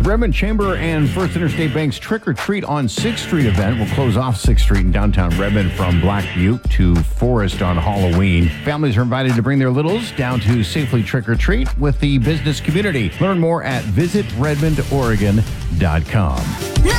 Redmond Chamber and First Interstate Bank's Trick or Treat on 6th Street event will close off 6th Street in downtown Redmond from Black Butte to Forest on Halloween. Families are invited to bring their littles down to safely trick or treat with the business community. Learn more at visitredmondoregon.com.